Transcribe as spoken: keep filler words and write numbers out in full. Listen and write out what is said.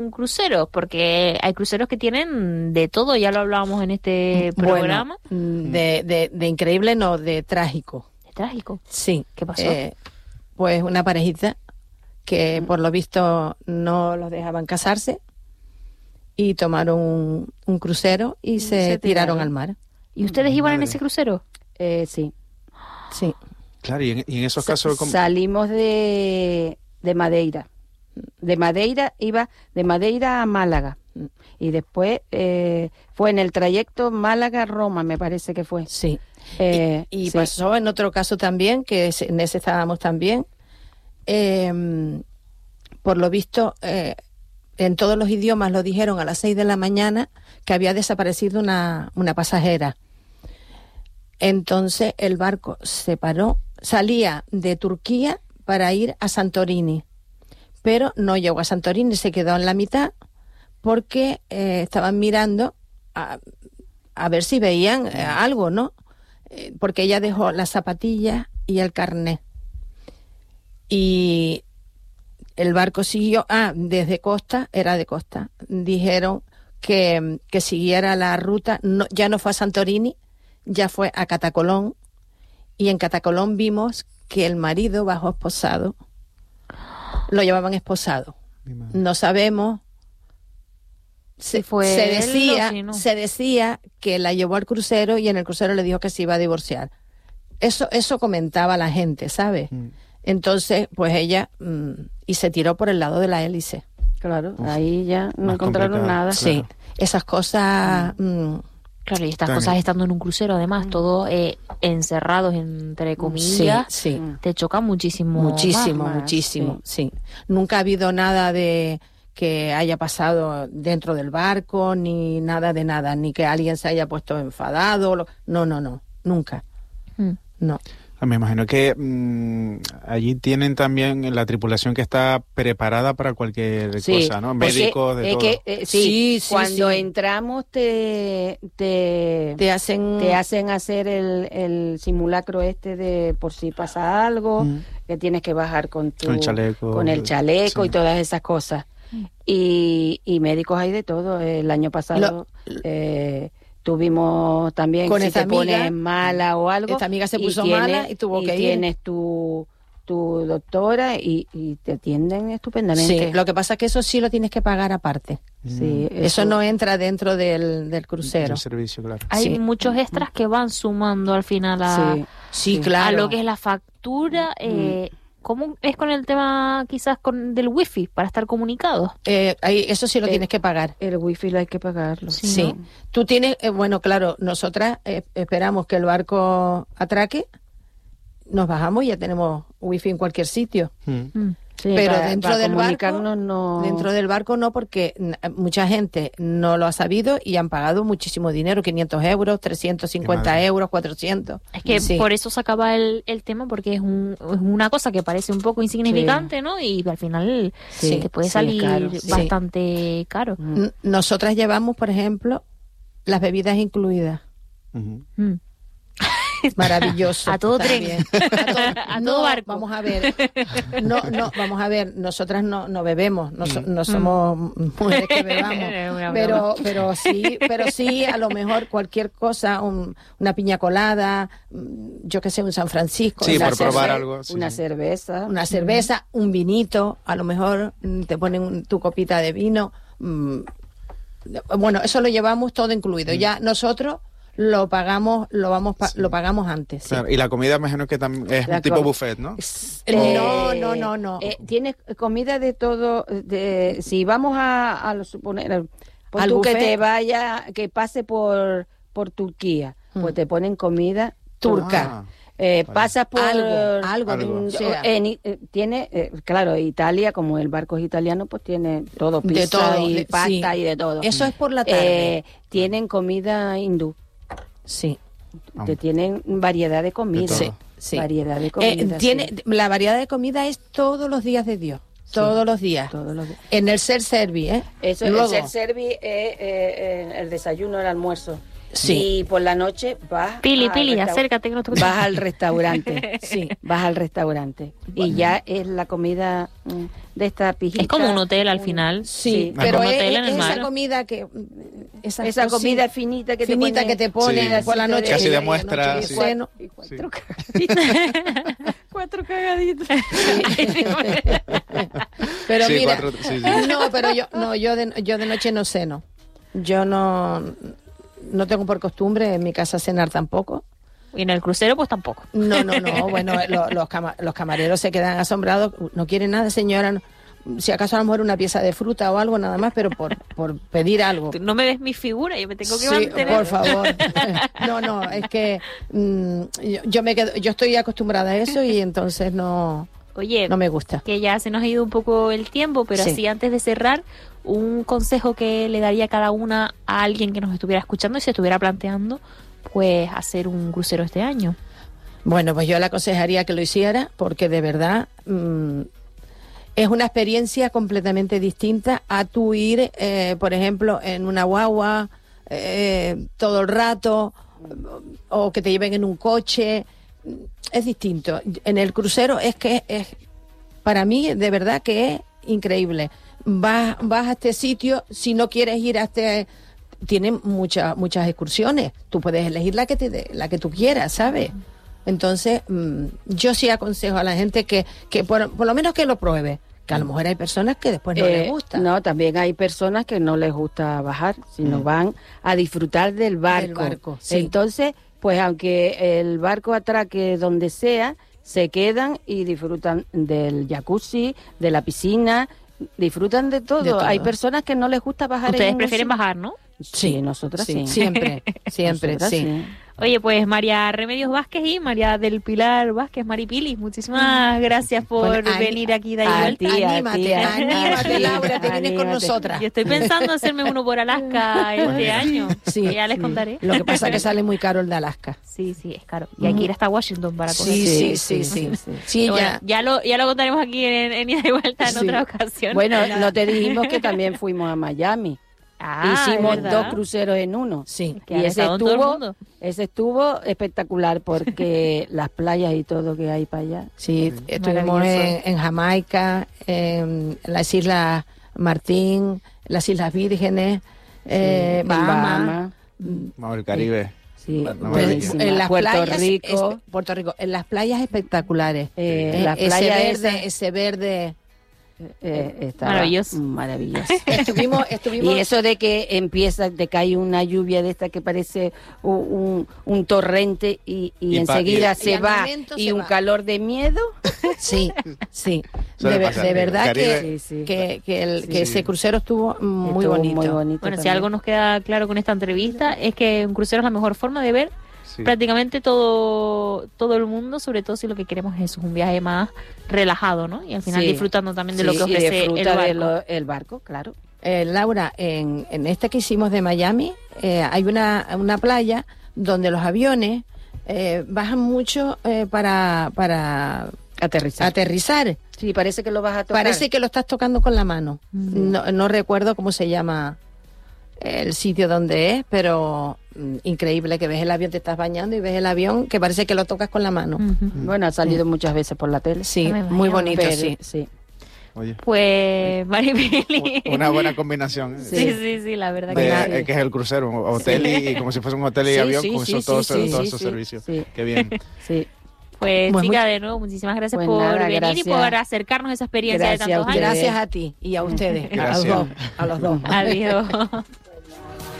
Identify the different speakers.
Speaker 1: crucero? Porque hay cruceros que tienen de todo, ya lo hablábamos en este programa.
Speaker 2: Bueno, de, de, de increíble no, de trágico.
Speaker 1: ¿De trágico?
Speaker 2: Sí.
Speaker 1: ¿Qué pasó?
Speaker 2: Eh, pues una parejita que por lo visto no los dejaban casarse y tomaron un, un crucero y, y se, se tiraron, tiraron al mar.
Speaker 1: ¿Y ustedes iban
Speaker 3: Madre.
Speaker 1: en ese crucero?
Speaker 4: Eh, sí.
Speaker 2: Sí.
Speaker 3: Claro, y en, y en esos casos... ¿cómo?
Speaker 4: Salimos de, de Madeira. De Madeira, iba de Madeira a Málaga. Y después eh, fue en el trayecto Málaga-Roma, me parece que fue.
Speaker 2: Sí.
Speaker 4: Eh,
Speaker 2: y y
Speaker 4: sí.
Speaker 2: pasó en otro caso también, que en ese estábamos también. Eh, por lo visto, eh, en todos los idiomas lo dijeron a las seis de la mañana que había desaparecido una, una pasajera. Entonces el barco se paró, salía de Turquía para ir a Santorini, pero no llegó a Santorini, se quedó en la mitad porque eh, estaban mirando a, a ver si veían eh, algo, ¿no? Eh, porque ella dejó las zapatillas y el carnet. Y el barco siguió, ah, desde costa, era de costa, dijeron que, que siguiera la ruta, no, ya no fue a Santorini, ya fue a Catacolón, y en Catacolón vimos que el marido bajó esposado, lo llevaban esposado. No sabemos, se,
Speaker 1: fue
Speaker 2: se decía,
Speaker 1: él, o si no.
Speaker 2: se decía que la llevó al crucero y en el crucero le dijo que se iba a divorciar. Eso, eso comentaba la gente, ¿sabes? Mm. Entonces, pues ella, mmm, y se tiró por el lado de la hélice.
Speaker 4: Claro,
Speaker 3: Uf,
Speaker 4: ahí ya no encontraron nada.
Speaker 2: Claro. Sí, esas cosas... Mm.
Speaker 1: Claro, y estas
Speaker 3: También.
Speaker 1: cosas estando en un crucero, además, todos eh, encerrados, entre comillas,
Speaker 2: sí, sí.
Speaker 1: te choca muchísimo.
Speaker 2: Muchísimo,
Speaker 4: más,
Speaker 2: muchísimo, sí. sí. Nunca ha habido nada de que haya pasado dentro del barco, ni nada de nada, ni que alguien se haya puesto enfadado. Lo... No, no, no, nunca.
Speaker 1: Mm.
Speaker 2: No.
Speaker 3: Me imagino que mmm, allí tienen también la tripulación que está preparada para cualquier
Speaker 4: sí,
Speaker 3: cosa, ¿no? Médicos, de
Speaker 4: eh,
Speaker 3: todo.
Speaker 4: Que, eh, sí,
Speaker 2: sí, sí,
Speaker 4: cuando
Speaker 2: sí.
Speaker 4: entramos te, te,
Speaker 2: te, hacen...
Speaker 4: te hacen hacer el, el simulacro este de por si pasa algo, mm. que tienes que bajar con, tu,
Speaker 3: con el chaleco,
Speaker 4: con el chaleco
Speaker 3: sí.
Speaker 4: y todas esas cosas. Y, y médicos hay de todo. El año pasado... Lo, eh, tuvimos también
Speaker 2: con
Speaker 4: si
Speaker 2: esta
Speaker 4: te
Speaker 2: amiga,
Speaker 4: pones mala o algo.
Speaker 2: Esta amiga se puso
Speaker 4: y tienes,
Speaker 2: mala y tuvo
Speaker 4: y
Speaker 2: que ir.
Speaker 4: Tienes tu, tu doctora y, y te atienden estupendamente.
Speaker 2: Sí, lo que pasa es que eso sí lo tienes que pagar aparte.
Speaker 4: Sí,
Speaker 2: eso, eso no entra dentro del, del crucero.
Speaker 3: El servicio, claro.
Speaker 1: Hay
Speaker 2: sí.
Speaker 1: muchos extras que van sumando al final a,
Speaker 4: sí.
Speaker 2: Sí, claro.
Speaker 1: a lo que es la factura. Eh, ¿Cómo es con el tema quizás con del wifi para estar comunicados?
Speaker 2: Eh, ahí, eso sí lo
Speaker 4: eh,
Speaker 2: tienes que pagar.
Speaker 4: El wifi lo hay que pagarlo.
Speaker 2: Sí. sí. ¿No? Tú tienes, eh, bueno, claro, nosotras eh, esperamos que el barco atraque, nos bajamos y ya tenemos wifi en cualquier sitio.
Speaker 3: Mm.
Speaker 1: Mm.
Speaker 4: Sí,
Speaker 2: pero
Speaker 4: para,
Speaker 2: dentro
Speaker 4: para
Speaker 2: del barco
Speaker 4: no...
Speaker 2: dentro del barco no, porque mucha gente no lo ha sabido y han pagado muchísimo dinero, quinientos euros, trescientos cincuenta euros, cuatrocientos.
Speaker 1: Es que sí. por eso sacaba el, el tema, porque es, un, es una cosa que parece un poco insignificante, sí. ¿no? Y al final sí, te puede salir sí, claro. bastante sí. caro.
Speaker 2: Mm. Nosotras llevamos, por ejemplo, las bebidas incluidas.
Speaker 3: Uh-huh.
Speaker 1: Mm.
Speaker 2: Maravilloso.
Speaker 1: A todo tren.
Speaker 2: A todo,
Speaker 1: a
Speaker 2: no,
Speaker 1: todo barco.
Speaker 2: Vamos a ver. No, no, vamos a ver. Nosotras no, no bebemos, no, so, no somos mm. mujeres que bebamos. pero, pero sí, pero sí, a lo mejor cualquier cosa, un, una piña colada, yo qué sé, un San Francisco.
Speaker 3: Sí, por
Speaker 2: cerveza,
Speaker 3: probar algo. Sí,
Speaker 4: una
Speaker 3: sí.
Speaker 4: cerveza.
Speaker 2: Una cerveza, un vinito, a lo mejor te ponen tu copita de vino. Bueno, eso lo llevamos todo incluido. Mm. Ya nosotros lo pagamos, lo vamos, pa- sí. lo pagamos antes.
Speaker 3: Claro.
Speaker 2: Sí.
Speaker 3: Y la comida, imagino que también es
Speaker 4: la
Speaker 3: un tipo
Speaker 4: com-
Speaker 3: buffet, ¿no?
Speaker 2: Eh, no, no, no, no.
Speaker 4: Eh, tienes comida de todo. De, si vamos a, a lo suponer, por
Speaker 2: al
Speaker 4: tú
Speaker 2: buffet,
Speaker 4: que te vaya, que pase por por Turquía, mm. pues te ponen comida turca.
Speaker 3: Ah.
Speaker 4: Eh, pasa por
Speaker 2: algo, algo,
Speaker 3: algo.
Speaker 4: Mm,
Speaker 2: sea.
Speaker 4: en, eh, tiene eh, claro, Italia, como el barco es italiano, pues tiene todo, pizza
Speaker 2: de todo,
Speaker 4: y
Speaker 2: de,
Speaker 4: pasta
Speaker 2: sí.
Speaker 4: y de todo.
Speaker 2: Eso es por la tarde.
Speaker 4: Eh, tienen comida hindú.
Speaker 2: Sí.
Speaker 4: Te tienen variedad de comida.
Speaker 3: De
Speaker 2: sí, sí.
Speaker 4: Variedad de comida.
Speaker 2: Eh, tiene,
Speaker 4: sí.
Speaker 2: La variedad de comida es todos los días de Dios. Sí, todos los días.
Speaker 4: Todos los días.
Speaker 2: En el self-service, ¿eh?
Speaker 4: Eso,
Speaker 2: Luego,
Speaker 4: el self-service es eh, eh, el desayuno, el almuerzo. Sí. Y por la noche vas
Speaker 1: Pili,
Speaker 4: al
Speaker 1: Pili,
Speaker 4: restau-
Speaker 1: acércate que no te
Speaker 4: vas al restaurante. Sí, vas al restaurante. Y ya es la comida mm, de esta pijita.
Speaker 1: Es como un hotel al final.
Speaker 2: Sí,
Speaker 1: Sí,
Speaker 2: pero
Speaker 1: como
Speaker 2: es,
Speaker 1: hotel en
Speaker 2: es
Speaker 1: el
Speaker 2: esa
Speaker 1: mar.
Speaker 2: comida que... Esa,
Speaker 4: Esa
Speaker 2: cosita
Speaker 4: comida finita que
Speaker 2: finita
Speaker 4: te pone,
Speaker 2: que te pone
Speaker 3: Sí.
Speaker 2: por la noche.
Speaker 3: Casi
Speaker 2: y
Speaker 3: de
Speaker 2: la
Speaker 3: muestra,
Speaker 2: noche
Speaker 3: sí.
Speaker 2: y seno.
Speaker 4: y cuatro
Speaker 3: Sí.
Speaker 4: cagaditos. cuatro cagaditos.
Speaker 2: Pero
Speaker 3: Sí,
Speaker 2: mira,
Speaker 3: cuatro- sí, sí.
Speaker 2: no, pero yo no, yo de, yo de noche no ceno. Yo no, no tengo por costumbre en mi casa cenar tampoco.
Speaker 1: Y en el crucero, pues tampoco.
Speaker 2: No, no, no. Bueno, lo- los, cama- los camareros se quedan asombrados. No quieren nada, señora. no- Si acaso a lo mejor una pieza de fruta o algo nada más, pero por, por pedir algo.
Speaker 1: Tú no me ves mi figura, yo me tengo que
Speaker 2: Sí,
Speaker 1: mantener.
Speaker 2: por favor. No, no, es que mm, yo, yo me quedo, yo estoy acostumbrada a eso y entonces no,
Speaker 1: Oye,
Speaker 2: no me gusta.
Speaker 1: que ya se nos ha ido un poco el tiempo, pero
Speaker 2: Sí.
Speaker 1: así antes de cerrar, un consejo que le daría cada una a alguien que nos estuviera escuchando y se estuviera planteando, pues, hacer un crucero este año.
Speaker 2: Bueno, pues yo le aconsejaría que lo hiciera porque de verdad mm, es una experiencia completamente distinta a tu ir, eh, por ejemplo, en una guagua eh, todo el rato o que te lleven en un coche. Es distinto. En el crucero es que es, para mí, de verdad que es increíble. Vas, vas a este sitio, si no quieres ir a este... Tienen muchas muchas excursiones. Tú puedes elegir la que te dé- la que tú quieras, ¿sabes? Entonces, mm, yo sí aconsejo a la gente que, que por, por lo menos que lo pruebe. Que a lo mejor hay personas que después no
Speaker 4: Eh,
Speaker 2: les gusta.
Speaker 4: No, también hay personas que no les gusta bajar, sino
Speaker 3: Mm.
Speaker 4: van a disfrutar del barco.
Speaker 2: Del barco, sí.
Speaker 4: Entonces, pues aunque el barco atraque donde sea, se quedan y disfrutan del jacuzzi, de la piscina, disfrutan de todo.
Speaker 2: De todo.
Speaker 4: Hay personas que no les gusta bajar. en
Speaker 1: Ustedes
Speaker 4: ningún
Speaker 1: prefieren
Speaker 4: sitio.
Speaker 1: bajar, ¿no?
Speaker 4: Sí, nosotras sí.
Speaker 2: Siempre, siempre,
Speaker 4: Nosotras
Speaker 2: sí.
Speaker 1: Oye, pues María Remedios Vázquez y María del Pilar Vázquez, Maripili, muchísimas gracias por
Speaker 2: Bueno, ani-
Speaker 1: venir aquí de ahí
Speaker 4: a
Speaker 1: vuelta.
Speaker 4: ti, a
Speaker 2: Anímate,
Speaker 4: ti, a ti,
Speaker 2: anímate,
Speaker 4: a ti,
Speaker 2: Laura, te vienes con
Speaker 4: anímate.
Speaker 2: nosotras.
Speaker 1: Yo estoy pensando hacerme uno por Alaska este año.
Speaker 2: Sí.
Speaker 1: Que ya les contaré.
Speaker 2: Lo que pasa es que sale muy caro el de Alaska.
Speaker 1: Sí, sí, es caro. Y hay que ir hasta Washington para coger.
Speaker 2: Sí, sí,
Speaker 4: Sí,
Speaker 2: sí,
Speaker 4: sí,
Speaker 2: sí.
Speaker 4: sí.
Speaker 2: Sí,
Speaker 1: Bueno,
Speaker 2: ya.
Speaker 1: ya lo ya lo contaremos aquí en, en ida y vuelta en
Speaker 2: Sí.
Speaker 1: otra ocasión.
Speaker 4: Bueno, no te dijimos que también fuimos a Miami.
Speaker 1: Ah,
Speaker 4: Hicimos
Speaker 1: es verdad.
Speaker 4: dos cruceros en uno.
Speaker 2: Sí.
Speaker 1: Que
Speaker 4: Y
Speaker 1: han
Speaker 4: ese
Speaker 1: estado en todo el
Speaker 4: estuvo,
Speaker 1: mundo.
Speaker 4: ese estuvo espectacular porque las playas y todo que hay para allá.
Speaker 2: Sí, estuvimos
Speaker 1: Maravilloso.
Speaker 2: en, en Jamaica, en las Islas Martín, las Islas Vírgenes, eh,
Speaker 4: en
Speaker 2: Bahamas.
Speaker 4: Bahamas.
Speaker 3: Vamos, el Caribe.
Speaker 4: Sí,
Speaker 3: No,
Speaker 2: Pues,
Speaker 4: buenísima.
Speaker 2: en las
Speaker 4: Puerto
Speaker 2: playas,
Speaker 4: Rico.
Speaker 2: es- Puerto Rico, en las playas espectaculares.
Speaker 4: Eh,
Speaker 2: Eh,
Speaker 4: la
Speaker 2: ese
Speaker 4: playa
Speaker 2: verde,
Speaker 4: esa,
Speaker 2: ese verde.
Speaker 4: eh, estaba
Speaker 1: Maravilloso.
Speaker 4: maravilloso.
Speaker 2: Estuvimos, estuvimos.
Speaker 4: Y eso de que empieza, te cae una lluvia de esta que parece un, un, un torrente y, y,
Speaker 3: Y pa-
Speaker 4: enseguida
Speaker 3: y-
Speaker 4: se
Speaker 2: y al
Speaker 4: va
Speaker 2: momento
Speaker 4: y
Speaker 2: se
Speaker 4: un
Speaker 2: va.
Speaker 4: calor de miedo.
Speaker 2: Sí, sí.
Speaker 3: Suele
Speaker 2: De, ve-
Speaker 3: pasar,
Speaker 2: de
Speaker 3: el
Speaker 2: verdad
Speaker 3: Caribe-
Speaker 2: que,
Speaker 4: Sí, sí.
Speaker 2: que, que el,
Speaker 4: Sí.
Speaker 2: que ese crucero estuvo muy
Speaker 4: Estuvo
Speaker 2: bonito.
Speaker 4: muy bonito
Speaker 1: Bueno, si
Speaker 4: también.
Speaker 1: algo nos queda claro con esta entrevista es que un crucero es la mejor forma de ver
Speaker 3: Sí.
Speaker 1: prácticamente todo todo el mundo, sobre todo si lo que queremos es eso, un viaje más relajado, ¿no? Y al final
Speaker 4: Sí.
Speaker 1: disfrutando también de lo
Speaker 4: Sí,
Speaker 1: que
Speaker 4: y
Speaker 1: ofrece el
Speaker 4: disfruta
Speaker 1: barco.
Speaker 4: de lo- el barco, claro.
Speaker 2: Eh, Laura, en, en este que hicimos de Miami, eh, hay una, una playa donde los aviones eh, bajan mucho eh, para, para
Speaker 4: Aterrizar.
Speaker 2: aterrizar.
Speaker 4: Sí, parece que lo vas a tocar.
Speaker 2: Parece que lo estás tocando con la mano.
Speaker 1: Mm.
Speaker 2: No, no recuerdo cómo se llama el sitio donde es, pero mm, increíble que ves el avión, te estás bañando y ves el avión que parece que lo tocas con la mano.
Speaker 1: Ujú.
Speaker 4: Bueno, ha salido muchas veces por la tele.
Speaker 2: Sí,
Speaker 1: Me
Speaker 2: muy
Speaker 1: imagino.
Speaker 2: bonito,
Speaker 4: Pero-
Speaker 2: sí.
Speaker 4: sí.
Speaker 3: Oye,
Speaker 1: Pues Maripili.
Speaker 3: una buena combinación. ¿eh?
Speaker 1: Sí, sí, sí, la verdad
Speaker 3: De-
Speaker 1: que sí.
Speaker 3: eh, que es el crucero, un hotel y, y como si fuese un hotel y
Speaker 4: Sí,
Speaker 3: avión
Speaker 4: sí,
Speaker 3: con
Speaker 4: sí,
Speaker 3: eso- todos
Speaker 4: sí,
Speaker 3: esos-
Speaker 4: sí,
Speaker 3: todos
Speaker 4: sí,
Speaker 3: esos
Speaker 4: sí,
Speaker 3: servicios.
Speaker 4: sí.
Speaker 3: Qué bien.
Speaker 4: Sí.
Speaker 1: Pues
Speaker 2: Pues
Speaker 1: chica,
Speaker 2: muy-
Speaker 1: de nuevo, muchísimas gracias
Speaker 4: Pues
Speaker 1: por
Speaker 4: nada,
Speaker 1: venir y
Speaker 4: gracias.
Speaker 1: por acercarnos a esa experiencia
Speaker 4: Gracias
Speaker 1: de
Speaker 4: a
Speaker 1: tantos años.
Speaker 4: ustedes.
Speaker 2: Gracias a ti y a ustedes, a los
Speaker 3: Gracias.
Speaker 2: dos, a los dos.
Speaker 1: Adiós.